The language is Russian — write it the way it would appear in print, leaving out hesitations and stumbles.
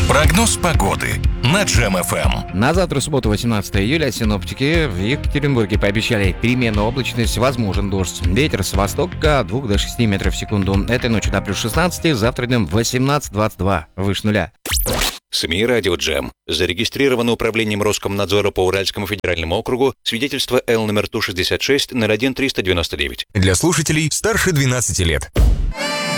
Прогноз погоды на Джем-ФМ. На завтра, субботу, 18 июля, синоптики в Екатеринбурге пообещали переменную облачность, возможен дождь. Ветер с востока от 2 до 6 метров в секунду. Этой ночью до плюс 16, завтра днем 18-22, выше нуля. СМИ «Радио Джем». Зарегистрировано управлением Роскомнадзора по Уральскому федеральному округу свидетельство Л номер Ту-66 01-399. Для слушателей старше 12 лет.